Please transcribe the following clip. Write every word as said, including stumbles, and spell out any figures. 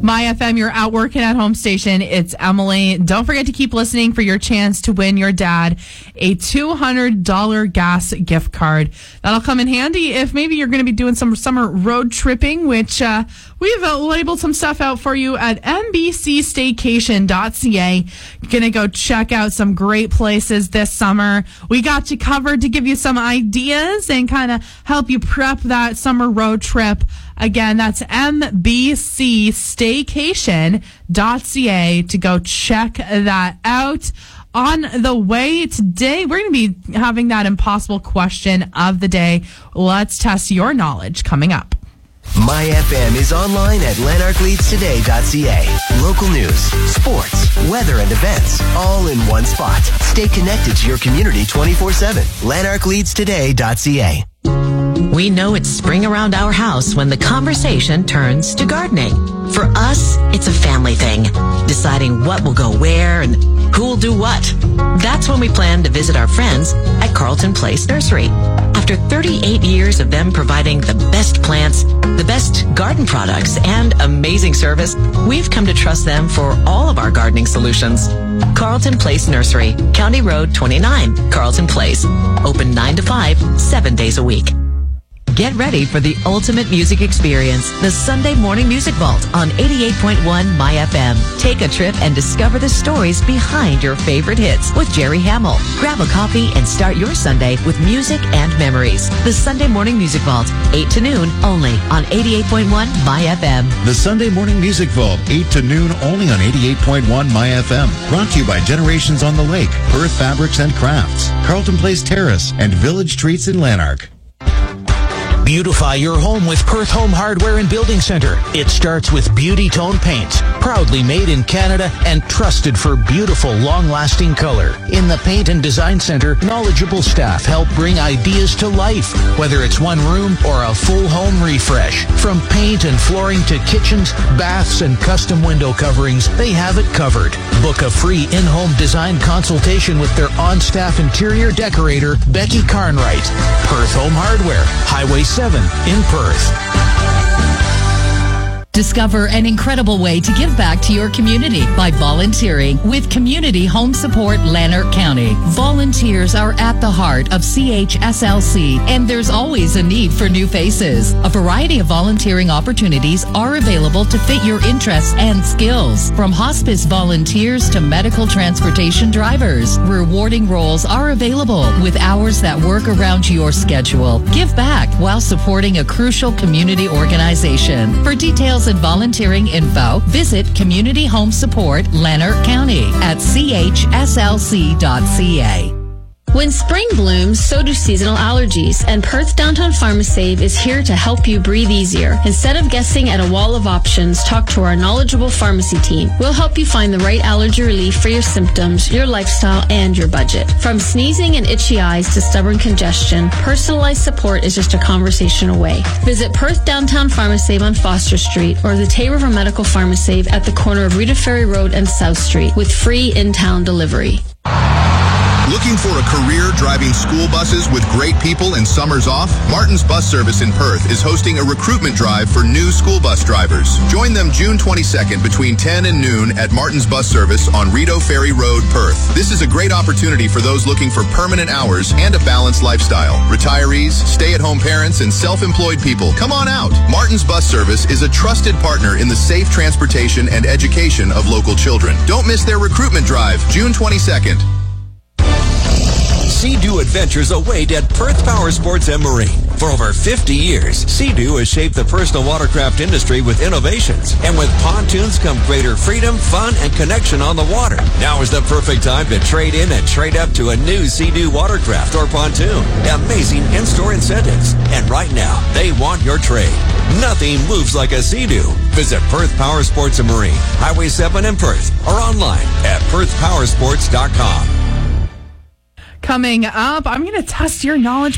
My F M, you're out working at home station. It's Emily. Don't forget to keep listening for your chance to win your dad a two hundred dollars gas gift card. That'll come in handy if maybe you're going to be doing some summer road tripping, which uh, we've uh, labeled some stuff out for you at m b c staycation dot c a. You're going to go check out some great places this summer. We got you covered to give you some ideas and kind of help you prep that summer road trip. Again, that's m b c staycation dot c a to go check that out. On the way today, we're going to be having that impossible question of the day. Let's test your knowledge coming up. My F M is online at lanark leads today dot c a. Local news, sports, weather, and events, all in one spot. Stay connected to your community twenty-four seven. lanark leads today dot c a. We know it's spring around our house when the conversation turns to gardening. For us, it's a family thing, deciding what will go where and who will do what. That's when we plan to visit our friends at Carlton Place Nursery. After thirty-eight years of them providing the best plants, the best garden products, and amazing service, we've come to trust them for all of our gardening solutions. Carlton Place Nursery, County Road twenty-nine, Carlton Place. Open nine to five, seven days a week. Get ready for the ultimate music experience, the Sunday Morning Music Vault on eighty-eight point one My F M. Take a trip and discover the stories behind your favorite hits with Jerry Hamill. Grab a coffee and start your Sunday with music and memories. The Sunday Morning Music Vault, eight to noon, only on eighty-eight point one My F M. The Sunday Morning Music Vault, eight to noon, only on eighty-eight point one My F M. Brought to you by Generations on the Lake, Perth Fabrics and Crafts, Carlton Place Terrace, and Village Treats in Lanark. Beautify your home with Perth Home Hardware and Building Center. It starts with Beauty Tone paints, proudly made in Canada and trusted for beautiful, long-lasting color. In the Paint and Design Center, knowledgeable staff help bring ideas to life, whether it's one room or a full home refresh. From paint and flooring to kitchens, baths, and custom window coverings, they have it covered. Book a free in-home design consultation with their on-staff interior decorator, Becky Carnwright. Perth Home Hardware, Highway seven in Perth. Discover an incredible way to give back to your community by volunteering with Community Home Support Lanark County. Volunteers are at the heart of C H S L C, and there's always a need for new faces. A variety of volunteering opportunities are available to fit your interests and skills, from hospice volunteers to medical transportation drivers. Rewarding roles are available with hours that work around your schedule. Give back while supporting a crucial community organization. For details and volunteering info, visit Community Home Support Lanark County at c h s l c dot c a. When spring blooms, so do seasonal allergies, and Perth Downtown PharmaSave is here to help you breathe easier. Instead of guessing at a wall of options, talk to our knowledgeable pharmacy team. We'll help you find the right allergy relief for your symptoms, your lifestyle, and your budget. From sneezing and itchy eyes to stubborn congestion, personalized support is just a conversation away. Visit Perth Downtown PharmaSave on Foster Street or the Tay River Medical PharmaSave at the corner of Rita Ferry Road and South Street with free in-town delivery. Looking for a career driving school buses with great people and summers off? Martin's Bus Service in Perth is hosting a recruitment drive for new school bus drivers. Join them June twenty-second between ten and noon at Martin's Bus Service on Rito Ferry Road, Perth. This is a great opportunity for those looking for permanent hours and a balanced lifestyle. Retirees, stay-at-home parents, and self-employed people, come on out. Martin's Bus Service is a trusted partner in the safe transportation and education of local children. Don't miss their recruitment drive, June twenty-second. Sea-Doo Adventures await at Perth Power Sports and Marine. For over fifty years, Sea-Doo has shaped the personal watercraft industry with innovations. And with pontoons come greater freedom, fun, and connection on the water. Now is the perfect time to trade in and trade up to a new Sea-Doo watercraft or pontoon. Amazing in-store incentives. And right now, they want your trade. Nothing moves like a Sea-Doo. Visit Perth Power Sports and Marine, Highway seven in Perth, or online at perth power sports dot com. Coming up, I'm going to test your knowledge